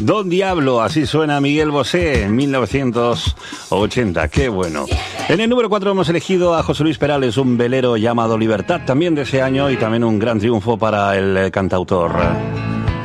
Don Diablo, así suena Miguel Bosé en 1980. ¡Qué bueno! En el número 4 hemos elegido a José Luis Perales, un velero llamado Libertad, también de ese año, y también un gran triunfo para el cantautor.